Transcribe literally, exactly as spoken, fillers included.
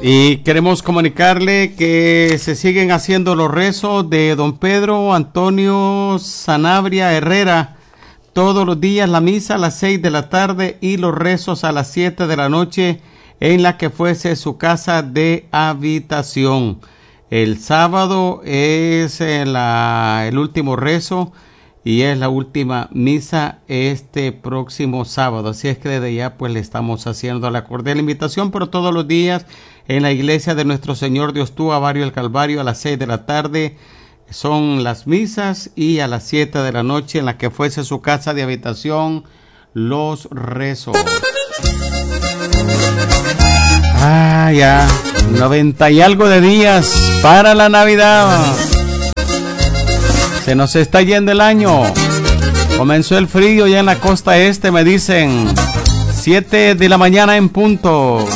Y queremos comunicarle que se siguen haciendo los rezos de don Pedro Antonio Sanabria Herrera. Todos los días la misa a las seis de la tarde y los rezos a las siete de la noche en la que fuese su casa de habitación. El sábado es la, el último rezo y es la última misa este próximo sábado. Así es que desde ya pues le estamos haciendo la cordial invitación, pero todos los días en la iglesia de Nuestro Señor de Ostúa, Barrio El Calvario, a las seis de la tarde son las misas y a las siete de la noche en la que fuese su casa de habitación los rezos. Ah, ya, noventa y algo de días para la Navidad. Se nos está yendo el año. Comenzó el frío ya en la costa este, me dicen. siete de la mañana en punto.